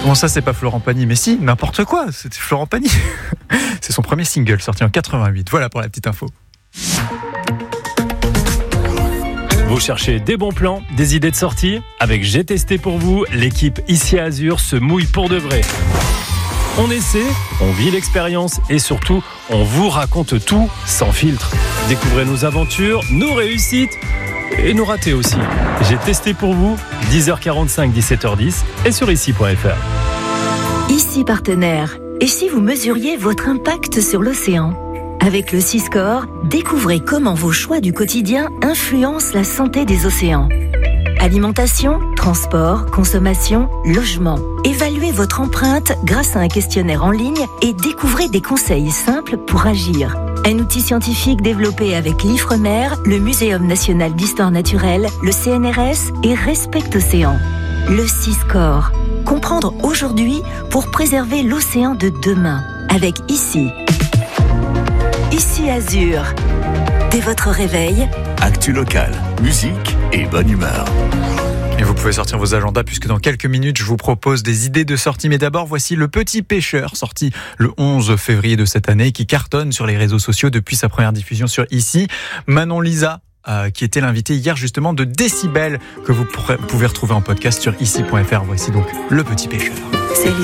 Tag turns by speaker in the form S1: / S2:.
S1: Comment ça, c'est pas Florent Pagny? Mais si, n'importe quoi, c'était Florent Pagny. C'est son premier single sorti en 88. Voilà pour la petite info.
S2: Vous cherchez des bons plans, des idées de sortie? Avec J'ai testé pour vous, l'équipe Ici à Azur se mouille pour de vrai. On essaie, on vit l'expérience et surtout, on vous raconte tout sans filtre. Découvrez nos aventures, nos réussites et nos ratés aussi. J'ai testé pour vous, 10h45, 17h10 et sur ici.fr.
S3: Ici partenaire. Et si vous mesuriez votre impact sur l'océan? Avec le Siscore, découvrez comment vos choix du quotidien influencent la santé des océans. Alimentation, transport, consommation, logement. Évaluez votre empreinte grâce à un questionnaire en ligne et découvrez des conseils simples pour agir. Un outil scientifique développé avec l'Ifremer, le Muséum national d'histoire naturelle, le CNRS et Respect Océan. Le Siscore. Comprendre aujourd'hui pour préserver l'océan de demain. Avec Ici. Ici Azur. Dès votre réveil,
S4: actu local, musique et bonne humeur.
S1: Et vous pouvez sortir vos agendas puisque dans quelques minutes, je vous propose des idées de sortie. Mais d'abord, voici Le Petit Pêcheur, sorti le 11 février de cette année, qui cartonne sur les réseaux sociaux depuis sa première diffusion sur Ici. Manon Lisa, qui était l'invitée hier justement de Décibel, que vous pouvez retrouver en podcast sur ici.fr. Voici donc Le Petit Pêcheur.
S3: c'est